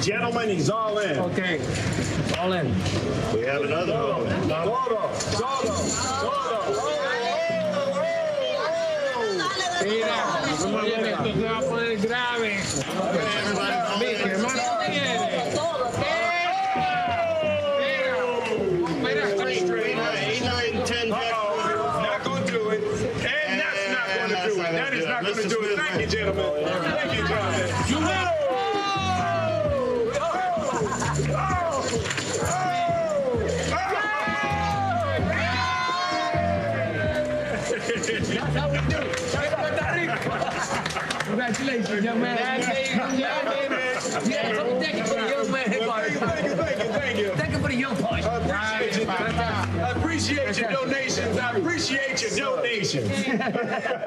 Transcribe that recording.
Gentlemen, he's all in. Okay. All in. We have another one. Mira, oye, esto se va a poner grave. ¿Qué más quiere? Not going to do it. And that's not going to do it. That is not going to do it. Thank you, gentlemen. Thank you, gentlemen. You win. That's how we do it. Congratulations, young man. Yeah, thank you for the young man. Thank you. Thank you for the young part. I appreciate your donations. I appreciate your donations.